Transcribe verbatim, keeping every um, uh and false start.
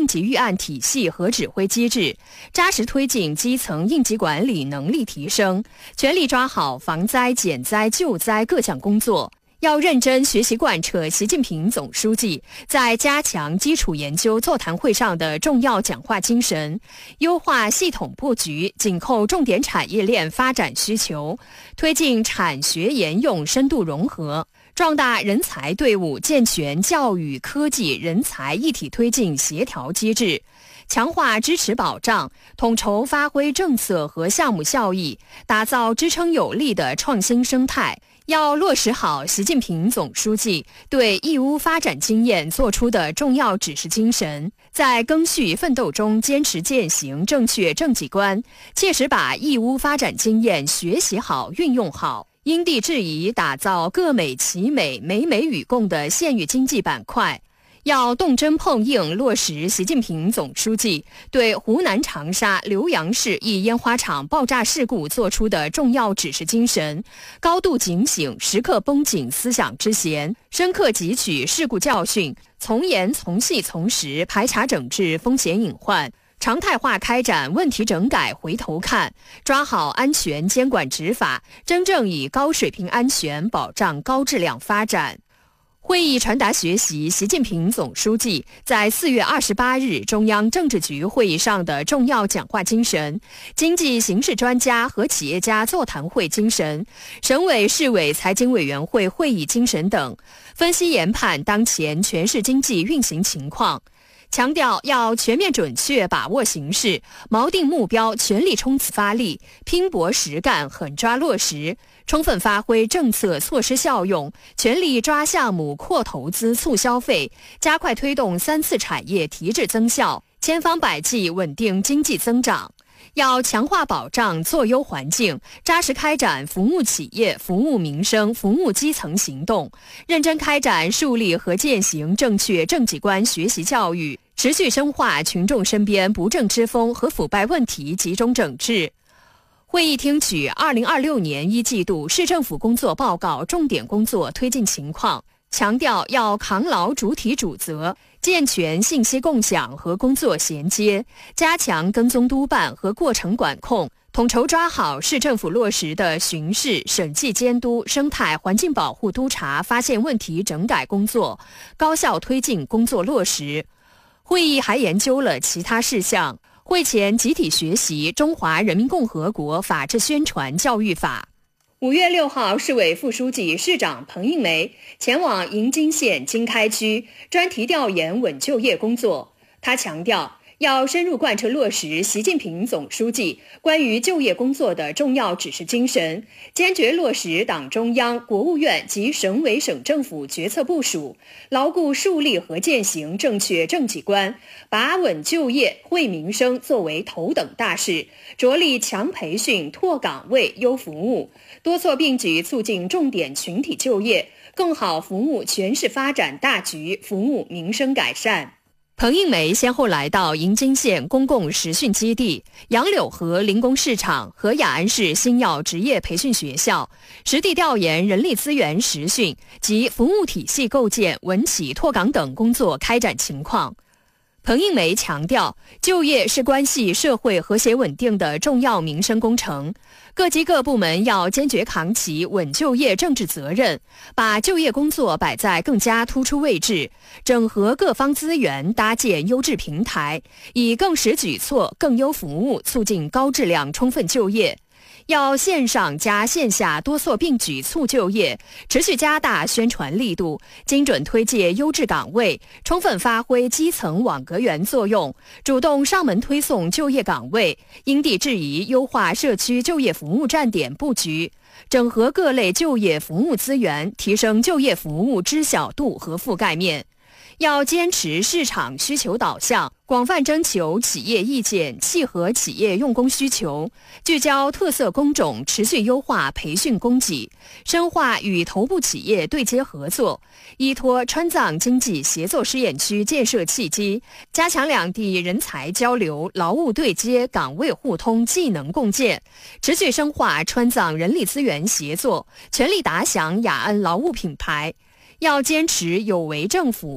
急预案体系和指挥机制，扎实推进基层应急管理能力提升，全力抓好防灾减灾救灾各项工作。要认真学习贯彻习近平总书记在加强基础研究座谈会上的重要讲话精神，优化系统布局，紧扣重点产业链发展需求，推进产学研用深度融合，壮大人才队伍，健全教育科技人才一体推进协调机制，强化支持保障，统筹发挥政策和项目效益，打造支撑有力的创新生态。要落实好习近平总书记对义乌发展经验作出的重要指示精神，在赓续奋斗中坚持践行正确政绩观，切实把义乌发展经验学习好、运用好，因地制宜打造各美其美、美美与共的县域经济板块。要动真碰硬落实习近平总书记对湖南长沙浏阳市一烟花厂爆炸事故作出的重要指示精神，高度警醒，时刻绷紧思想之弦，深刻汲取事故教训，从严从细从实排查整治风险隐患，常态化开展问题整改回头看，抓好安全监管执法，真正以高水平安全保障高质量发展。会议传达学习习近平总书记在四月二十八日中央政治局会议上的重要讲话精神，经济形势专家和企业家座谈会精神，省委市委财经委员会会议精神等，分析研判当前全市经济运行情况，强调要全面准确把握形势，锚定目标，全力冲刺发力，拼搏实干，狠抓落实，充分发挥政策措施效用，全力抓项目扩投资促消费，加快推动三次产业提质增效，千方百计稳定经济增长。要强化保障做优环境，扎实开展服务企业、服务民生、服务基层行动，认真开展树立和践行正确政绩观学习教育，持续深化群众身边不正之风和腐败问题集中整治。会议听取二零二六年一季度市政府工作报告重点工作推进情况，强调要扛牢主体主责，健全信息共享和工作衔接，加强跟踪督办和过程管控，统筹抓好市政府落实的巡视、审计监督、生态环境保护督查发现问题整改工作，高效推进工作落实。会议还研究了其他事项，会前集体学习《中华人民共和国法治宣传教育法》。五月六号，市委副书记、市长彭应梅前往银金县经开区专题调研稳就业工作。他强调，要深入贯彻落实习近平总书记关于就业工作的重要指示精神，坚决落实党中央、国务院及省委省政府决策部署，牢固树立和践行正确政绩观，把稳就业、惠民生作为头等大事，着力强培训、拓岗位、优服务，多措并举促进重点群体就业，更好服务全市发展大局，服务民生改善。彭应梅先后来到银金县公共实训基地、杨柳河林工市场和雅安市新药职业培训学校，实地调研人力资源实训及服务体系构建、稳企拓岗等工作开展情况。彭应梅强调，就业是关系社会和谐稳定的重要民生工程，各级各部门要坚决扛起稳就业政治责任，把就业工作摆在更加突出位置，整合各方资源，搭建优质平台，以更实举措、更优服务促进高质量充分就业。要线上加线下多措并举促就业，持续加大宣传力度，精准推介优质岗位，充分发挥基层网格员作用，主动上门推送就业岗位，因地制宜优化社区就业服务站点布局，整合各类就业服务资源，提升就业服务知晓度和覆盖面。要坚持市场需求导向，广泛征求企业意见，契合企业用工需求，聚焦特色工种，持续优化培训供给，深化与头部企业对接合作，依托川藏经济协作试验区建设契机，加强两地人才交流、劳务对接、岗位互通、技能共建，持续深化川藏人力资源协作，全力打响雅安劳务品牌。要坚持有为政府